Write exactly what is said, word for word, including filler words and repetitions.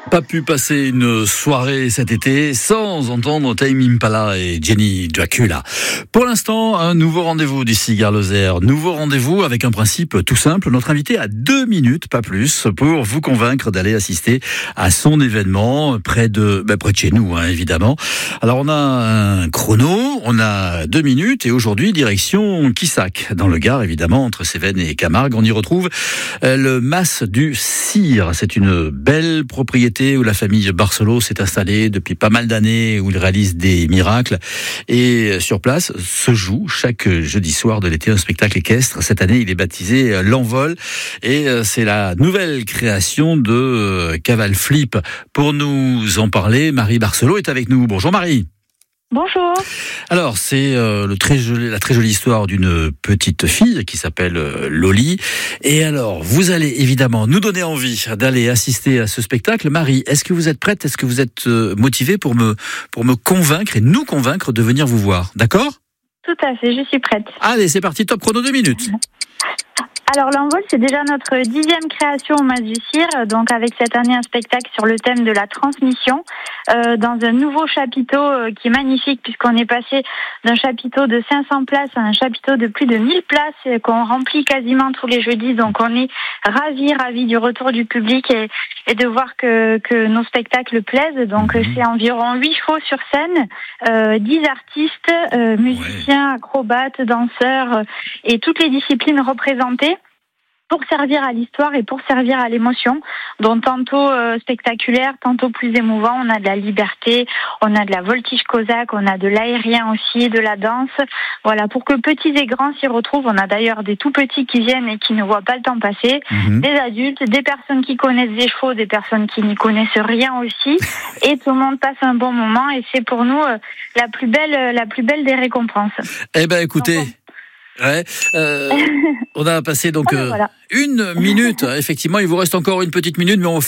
Pas pu passer une soirée cet été sans entendre Tame Impala et Jenny Dracula. Pour l'instant, un nouveau rendez-vous du Cigare Lozère. Nouveau rendez-vous avec un principe tout simple. Notre invité a deux minutes, pas plus, pour vous convaincre d'aller assister à son événement près de, ben près de chez nous, hein, évidemment. Alors, on a un chrono, on a deux minutes et aujourd'hui, direction Quissac, dans le Gard, évidemment, entre Cévennes et Camargue. On y retrouve le Mas du Cire. C'est une belle propriété où la famille Barcelo s'est installée depuis pas mal d'années, où il réalise des miracles. Et sur place se joue chaque jeudi soir de l'été un spectacle équestre. Cette année, il est baptisé L'Envol. Et c'est la nouvelle création de Caval Flip. Pour nous en parler, Marie Barcelo est avec nous. Bonjour Marie. Bonjour. Alors, c'est euh, le très joli, la très jolie histoire d'une petite fille qui s'appelle euh, Loli. Et alors, vous allez évidemment nous donner envie d'aller assister à ce spectacle. Marie, est-ce que vous êtes prête ? Est-ce que vous êtes euh, motivée pour me, pour me convaincre et nous convaincre de venir vous voir ? D'accord ? Tout à fait, je suis prête. Allez, c'est parti, top chrono, deux minutes. Alors l'Envol, c'est déjà notre dixième création au Mas du Cire, donc avec cette année un spectacle sur le thème de la transmission, euh, dans un nouveau chapiteau euh, qui est magnifique puisqu'on est passé d'un chapiteau de cinq cents places à un chapiteau de plus de mille places euh, qu'on remplit quasiment tous les jeudis, donc on est ravis, ravis du retour du public et, et de voir que, que nos spectacles plaisent. Donc mmh. c'est environ huit chevaux sur scène, euh, dix artistes, euh, musiciens, ouais. acrobates, danseurs euh, et toutes les disciplines représentées, pour servir à l'histoire et pour servir à l'émotion, donc tantôt euh, spectaculaire, tantôt plus émouvant. On a de la liberté, on a de la voltige cosaque, on a de l'aérien aussi, de la danse. Voilà, pour que petits et grands s'y retrouvent. On a d'ailleurs des tout petits qui viennent et qui ne voient pas le temps passer, mmh. des adultes, des personnes qui connaissent des chevaux, des personnes qui n'y connaissent rien aussi, et tout le monde passe un bon moment. Et c'est pour nous euh, la plus belle, la plus belle des récompenses. Eh ben, écoutez. Donc, Ouais, euh, on a passé donc euh, voilà. une minute. Effectivement, il vous reste encore une petite minute, mais on fait